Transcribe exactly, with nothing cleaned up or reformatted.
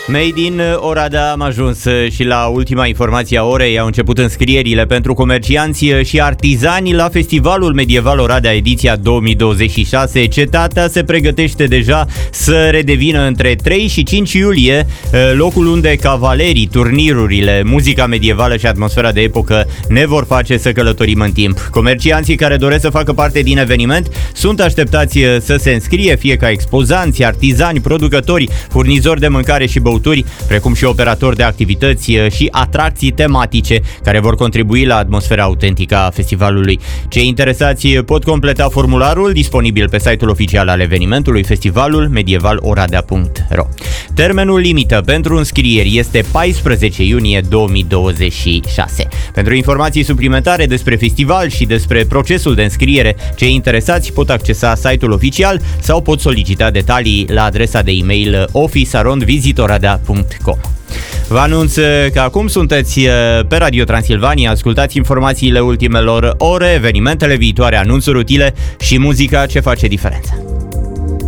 Made in Oradea, am ajuns și la ultima informație a orei. Au început înscrierile pentru comercianți și artizani la Festivalul Medieval Oradea ediția două mii douăzeci și șase. Cetatea se pregătește deja să redevină între trei și cinci iulie locul unde cavalerii, turnirurile, muzica medievală și atmosfera de epocă ne vor face să călătorim în timp. Comercianții care doresc să facă parte din eveniment sunt așteptați să se înscrie, fie ca expozanți, artizani, producători, furnizori de mâncare și băuturi, precum și operatori de activități și atracții tematice care vor contribui la atmosfera autentică a festivalului. Cei interesați pot completa formularul disponibil pe site-ul oficial al evenimentului, festivalul medieval oradea punct ro. Termenul limită pentru înscrieri este paisprezece iunie două mii douăzeci și șase. Pentru informații suplimentare despre festival și despre procesul de înscriere, cei interesați pot accesa site-ul oficial sau pot solicita detalii la adresa de e-mail office arond visit oradea punct com. Vă anunț că acum sunteți pe Radio Transilvania, ascultați informațiile ultimelor ore, evenimentele viitoare, anunțuri utile și muzica ce face diferența.